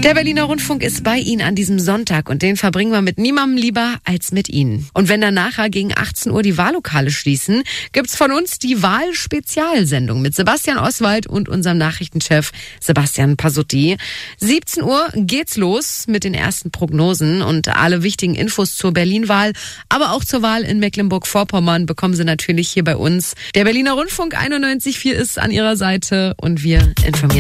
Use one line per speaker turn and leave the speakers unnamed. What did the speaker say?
Der Berliner Rundfunk ist bei Ihnen an diesem Sonntag und den verbringen wir mit niemandem lieber als mit Ihnen. Und wenn dann nachher gegen 18 Uhr die Wahllokale schließen, gibt's von uns die Wahlspezialsendung mit Sebastian Oswald und unserem Nachrichtenchef Sebastian Pasutti. 17 Uhr geht's los mit den ersten Prognosen und alle wichtigen Infos zur Berlin-Wahl, aber auch zur Wahl in Mecklenburg-Vorpommern bekommen Sie natürlich hier bei uns. Der Berliner Rundfunk 91.4 ist an Ihrer Seite und wir informieren